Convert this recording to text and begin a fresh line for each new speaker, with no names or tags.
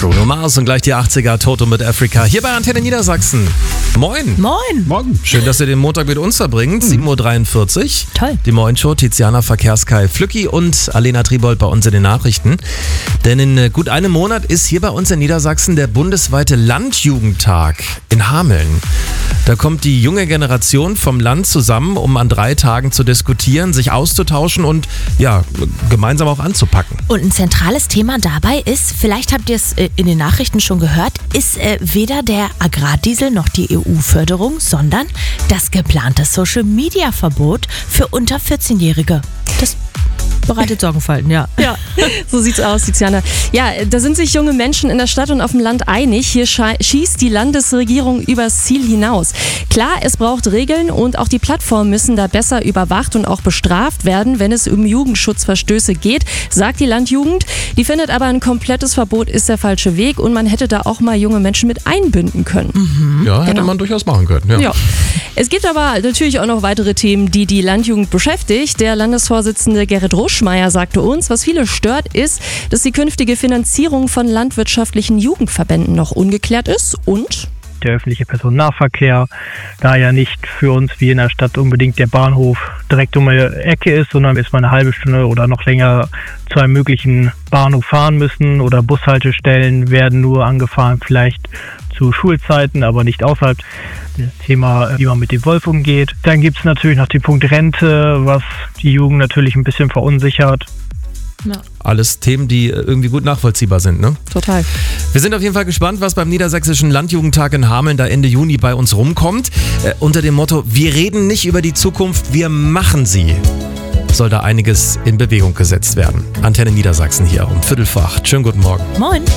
Bruno Mars und gleich die 80er Toto mit Africa hier bei Antenne Niedersachsen. Moin.
Moin.
Morgen.
Schön, dass ihr den Montag mit uns verbringt. 7.43 Uhr.
Toll.
Die Moin-Show, Tiziana Verkehrskai Flücki und Alena Tribold bei uns in den Nachrichten. Denn in gut einem Monat ist hier bei uns in Niedersachsen der bundesweite Landjugendtag in Hameln. Da kommt die junge Generation vom Land zusammen, um an 3 Tagen zu diskutieren, sich auszutauschen und ja, gemeinsam auch anzupacken.
Und ein zentrales Thema dabei ist, vielleicht habt ihr es in den Nachrichten schon gehört, ist weder der Agrardiesel noch die EU-Förderung, sondern das geplante Social-Media-Verbot für unter 14-Jährige. Das bereitet Sorgenfalten, ja.
Ja, so sieht's aus, Tiziana. Ja, da sind sich junge Menschen in der Stadt und auf dem Land einig. Hier schießt die Landesregierung übers Ziel hinaus. Klar, es braucht Regeln und auch die Plattformen müssen da besser überwacht und auch bestraft werden, wenn es um Jugendschutzverstöße geht, sagt die Landjugend. Die findet aber, ein komplettes Verbot ist der falsche Weg und man hätte da auch mal junge Menschen mit einbinden können.
Ja, hätte man durchaus machen können.
Ja. Es gibt aber natürlich auch noch weitere Themen, die die Landjugend beschäftigt. Der Landesvorsitzende Gerrit Ruschmeier sagte uns, was viele stört, ist, dass die künftige Finanzierung von landwirtschaftlichen Jugendverbänden noch ungeklärt ist und
der öffentliche Personennahverkehr, da ja nicht für uns wie in der Stadt unbedingt der Bahnhof direkt um die Ecke ist, sondern bis man eine halbe Stunde oder noch länger zu einem möglichen Bahnhof fahren müssen oder Bushaltestellen werden nur angefahren, vielleicht zu Schulzeiten, aber nicht außerhalb. Das Thema, wie man mit dem Wolf umgeht. Dann gibt es natürlich noch den Punkt Rente, was die Jugend natürlich ein bisschen verunsichert.
Ja.
Alles Themen, die irgendwie gut nachvollziehbar sind, ne?
Total.
Wir sind auf jeden Fall gespannt, was beim Niedersächsischen Landjugendtag in Hameln da Ende Juni bei uns rumkommt. Unter dem Motto, wir reden nicht über die Zukunft, wir machen sie. Soll da einiges in Bewegung gesetzt werden. Antenne Niedersachsen hier um 7:45. Schönen guten Morgen.
Moin.